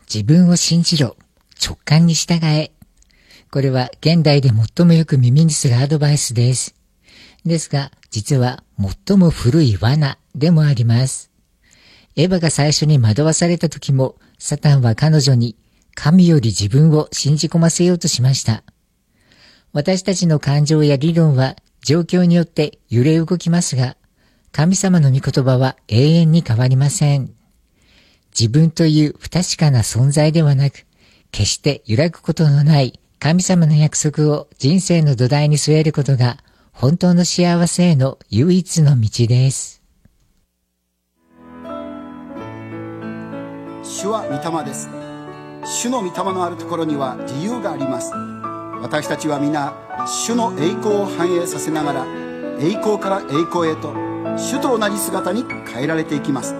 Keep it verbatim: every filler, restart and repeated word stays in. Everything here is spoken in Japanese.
自分を信じろ。直感に従え。これは現代で最もよく耳にするアドバイスです。ですが、実は最も古い罠でもあります。エヴァが最初に惑わされた時も、サタンは彼女に神より自分を信じ込ませようとしました。私たちの感情や理論は状況によって揺れ動きますが、神様の御言葉は永遠に変わりません。自分という不確かな存在ではなく、決して揺らぐことのない神様の約束を人生の土台に据えることが本当の幸せへの唯一の道です。 主は御霊です。主の御霊のあるところには自由があります。私たちは皆主の栄光を反映させながら、栄光から栄光へと主と同じ姿に変えられていきます。